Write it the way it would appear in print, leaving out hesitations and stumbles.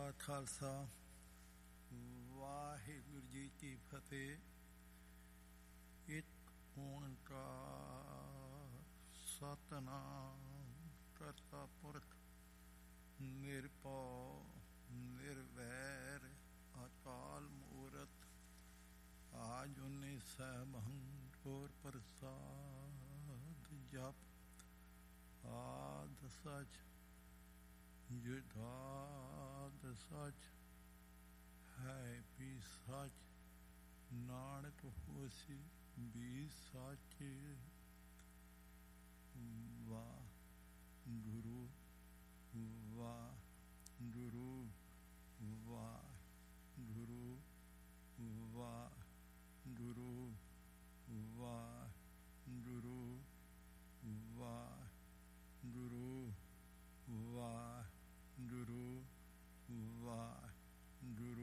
ਕਾ ਖਾਲਸਾ ਵਾਹਿਗੁਰੂ ਜੀ ਕੀ ਫਤਿਹ। ਇੱਕ ਓਂਕਾਰ ਸਤਿਨਾਮ ਕਰਤਾ ਪੁਰਖ ਨਿਰਭਉ ਨਿਰਵੈਰ ਅਕਾਲ ਮੂਰਤ ਆਜੁਨੀ ਸਹਿਬੰ ਗੁਰ ਪ੍ਰਸਾਦ ਜਪ ਆਦ ਸਚ ਯੁਧਾਦ ਸਚ ਹੈ ਵੀ ਸਚ ਨਾਨਕ ਹੋਸੀ ਵੀ ਸਚ। ਵਾਹਿਗੁਰੂ ਵਾਹਿਗੁਰੂ।